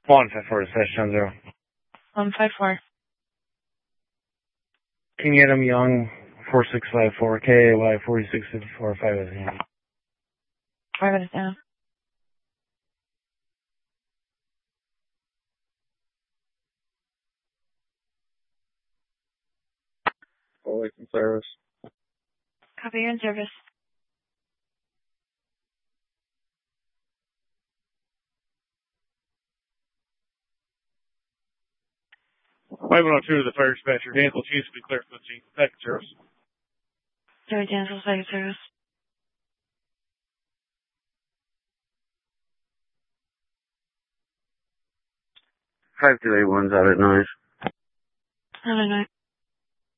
154 session 0. 154. Can you get him Young 4654 KAY 4654 5 is handy. 5 is down. Fully in service. Copy, you're in service. 5102 to the fire dispatcher. Dansville Chiefs be clear for the chief. Second service. Joey Dansville, second service. 5281's out at 9. Out at 9.